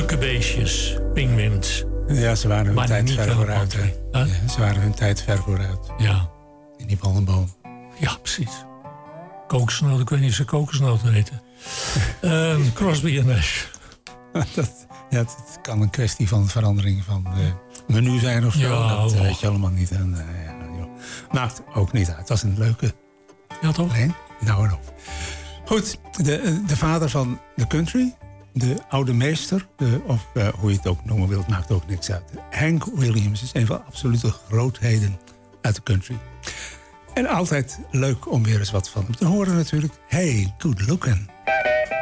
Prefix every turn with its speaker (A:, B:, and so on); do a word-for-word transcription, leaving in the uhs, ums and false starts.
A: leuke beestjes, pinguïns.
B: Ja, ze waren hun
A: Maar
B: tijd
A: niet
B: ver
A: aan
B: vooruit.
A: country.
B: Hè?
A: Huh?
B: Ja, ze waren hun tijd ver vooruit.
A: Ja.
B: In die palmboom.
A: Ja, precies. Kokosnoten, ik weet niet of ze kokosnoten heten. um, Crosby en Nash.
B: dat, ja, het kan een kwestie van verandering van uh, menu zijn of zo.
A: Ja,
B: dat
A: oh.
B: weet je allemaal niet. En, uh, ja, joh. Maakt ook niet uit. Het was een leuke.
A: Ja, toch?
B: Alleen, nou en op. Goed, de, de vader van de country, de oude meester, de, of uh, hoe je het ook noemen wilt, maakt ook niks uit. Hank Williams is een van de absolute grootheden uit de country. En altijd leuk om weer eens wat van hem te horen natuurlijk. Hey, good looking.